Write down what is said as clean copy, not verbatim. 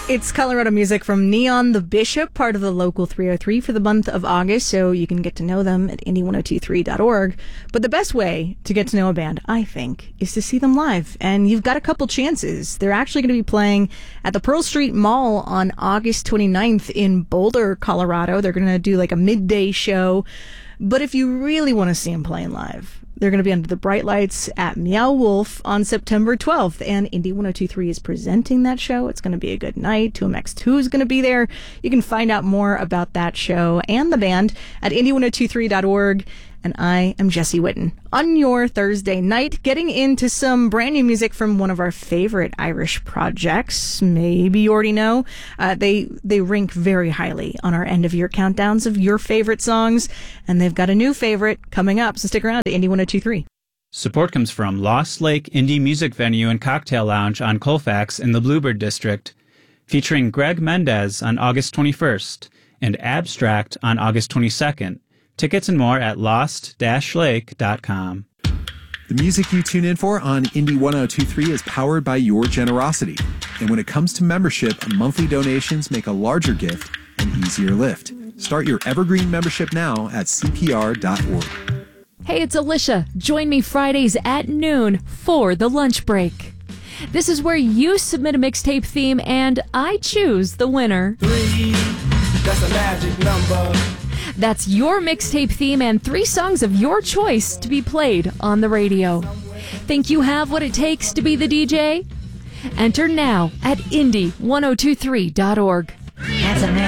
It's Colorado music from Neon the Bishop, part of the Local 303 for the month of August, so you can get to know them at indie1023.org. But the best way to get to know a band, I think, is to see them live. And you've got a couple chances. They're actually going to be playing at the Pearl Street Mall on August 29th in Boulder, Colorado. They're going to do like a midday show. But if you really want to see them playing live, they're going to be under the bright lights at Meow Wolf on September 12th, and Indie 1023 is presenting that show. It's going to be a good night. 2MX2 is going to be there. You can find out more about that show and the band at indie1023.org. And I am Jesse Witten on your Thursday night, getting into some brand new music from one of our favorite Irish projects. Maybe you already know. They rank very highly on our end of year countdowns of your favorite songs, and they've got a new favorite coming up. So stick around to Indie 1023. Support comes from Lost Lake Indie Music Venue and Cocktail Lounge on Colfax in the Bluebird District, featuring Greg Mendez on August 21st and Abstract on August 22nd. Tickets and more at lost-lake.com. The music you tune in for on Indie 1023 is powered by your generosity. And when it comes to membership, monthly donations make a larger gift an easier lift. Start your Evergreen membership now at CPR.org. Hey, it's Alicia. Join me Fridays at noon for the lunch break. This is where you submit a mixtape theme and I choose the winner. 3, that's a magic number. That's your mixtape theme and 3 songs of your choice to be played on the radio. Think you have what it takes to be the DJ? Enter now at indie1023.org. That's a